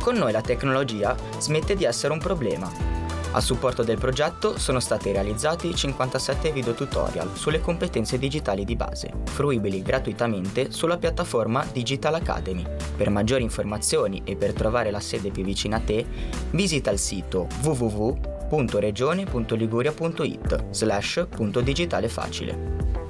con noi la tecnologia smette di essere un problema. A supporto del progetto sono stati realizzati 57 video tutorial sulle competenze digitali di base, fruibili gratuitamente sulla piattaforma Digital Academy. Per maggiori informazioni e per trovare la sede più vicina a te, visita il sito www.regione.liguria.it/punto digitale facile.